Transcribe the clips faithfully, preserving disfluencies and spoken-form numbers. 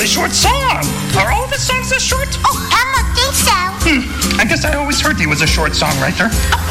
really short song. Are all of his songs this short? Oh, Elmo thinks so. Hmm. I guess I always heard he was a short songwriter.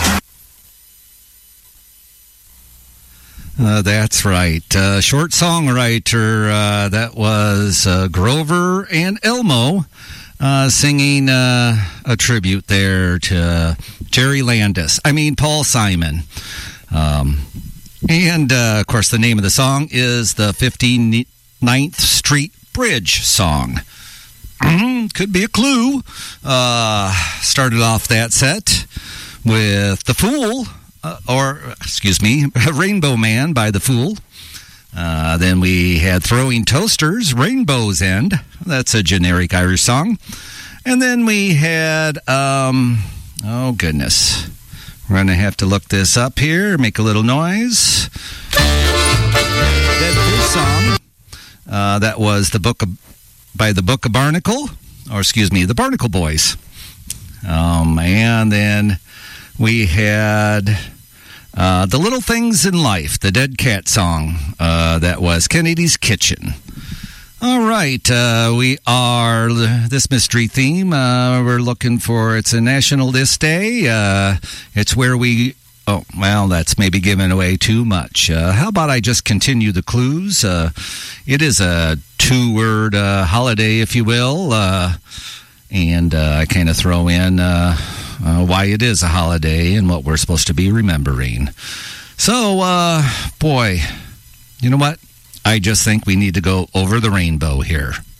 Uh, that's right. Uh, short songwriter. Uh, that was uh, Grover and Elmo uh, singing uh, a tribute there to Jerry Landis. I mean, Paul Simon. Um, and, uh, of course, the name of the song is the fifty-ninth Street Bridge song. Mm-hmm. Could be a clue. Uh, started off that set with The Fool. Uh, or, excuse me, Rainbow Man by The Fool. Uh, then we had Throwing Toasters, Rainbow's End. That's a generic Irish song. And then we had, um, oh goodness, we're going to have to look this up here, make a little noise. Dead Fish song. Uh, that was the book of, by the Book of Barnacle, or excuse me, the Barnacle Boys. Um, and then we had uh, The Little Things in Life, the Dead Cat song. Uh, that was Kennedy's Kitchen. All right, uh, we are, this mystery theme, uh, we're looking for, it's a National This Day. Uh, it's where we, oh, well, that's maybe giving away too much. Uh, how about I just continue the clues? Uh, it is a two-word uh, holiday, if you will, uh, and uh, I kind of throw in uh, uh, why it is a holiday and what we're supposed to be remembering. So, uh, boy, you know what? I just think we need to go over the rainbow here.